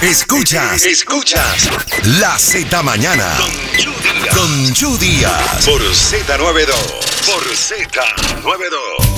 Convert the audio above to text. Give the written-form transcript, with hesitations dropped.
Escuchas La Z Mañana con Chu Díaz por Z92.